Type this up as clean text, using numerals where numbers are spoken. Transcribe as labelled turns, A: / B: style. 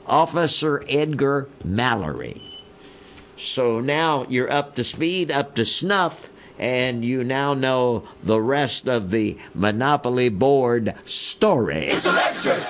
A: Officer Edgar Mallory. So now you're up to speed, up to snuff, and you now know the rest of the Monopoly board story. It's electric!